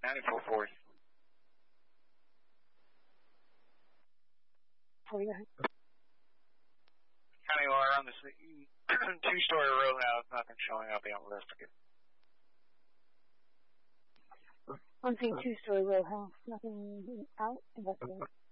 94.4. County wire on this two-story row house, nothing showing up. I'll investigate. I'm seeing two-story row house, nothing out, investigate.